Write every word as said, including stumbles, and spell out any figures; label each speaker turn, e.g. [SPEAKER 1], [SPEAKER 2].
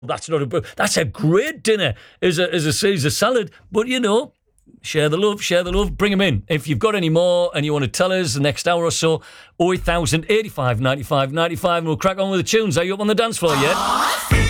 [SPEAKER 1] That's not a that's a great dinner as a as a Caesar salad. But you know, share the love, share the love. Bring them in. If you've got any more and you want to tell us the next hour or so, oh eight thousand eighty-five ninety-five ninety-five, and we'll crack on with the tunes. Are you up on the dance floor yet?